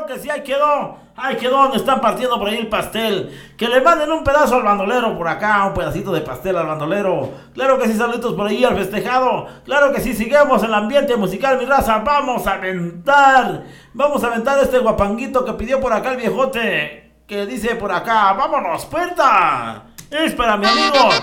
claro que sí, ahí quedó donde están partiendo por ahí el pastel. Que le manden un pedazo al bandolero por acá, un pedacito de pastel al bandolero. Claro que sí, saluditos por ahí al festejado. Claro que sí, sigamos en el ambiente musical, mi raza. Vamos a aventar este guapanguito que pidió por acá el viejote. Que dice por acá, vámonos, puerta. Es para mi amigo